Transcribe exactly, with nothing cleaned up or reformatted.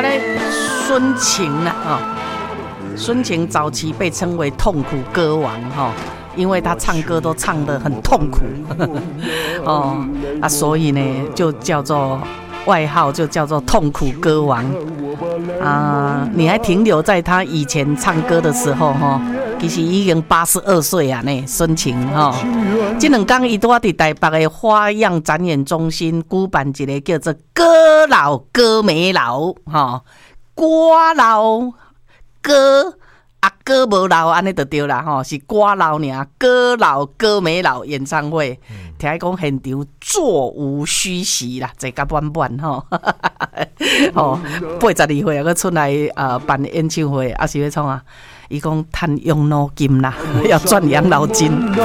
啊咧，孙晴啊，哦，孙晴早期被称为痛苦歌王哈、哦，因为他唱歌都唱得很痛苦哦啊，所以呢就叫做外号就叫做痛苦歌王啊。你还停留在他以前唱歌的时候哈、哦，其实已经八十二岁啊呢，孙晴哈、哦。这两天伊拄在台北的花样展演中心举办一个叫做歌老歌没老哈、哦，歌老歌。啊，歌无老安尼就对啦吼，是歌老尔，歌老歌没老演唱会，嗯、听讲现场座无虚席啦，坐甲满满吼，吼八十二岁啊，佮出来呃办演唱会，啊是要创啊，伊讲趁养老金啦，要赚养老金。